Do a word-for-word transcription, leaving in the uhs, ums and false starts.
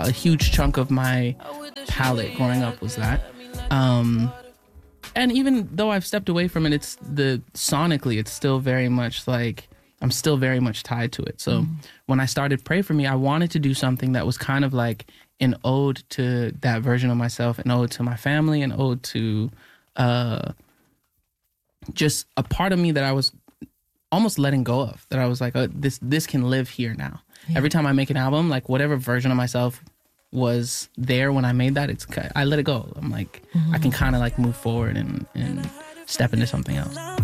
a huge chunk of my palette growing up was that. Um, and even though I've stepped away from it, it's the sonically, it's still very much like, I'm still very much tied to it. So mm. when I started Pray For Me, I wanted to do something that was kind of like an ode to that version of myself, an ode to my family, an ode to uh, just a part of me that I was almost letting go of, that I was like, oh, this this can live here now. Yeah. Every time I make an album, like whatever version of myself was there when I made that, it's I let it go. I'm like, mm-hmm. I can kind of like move forward and, and step into something else.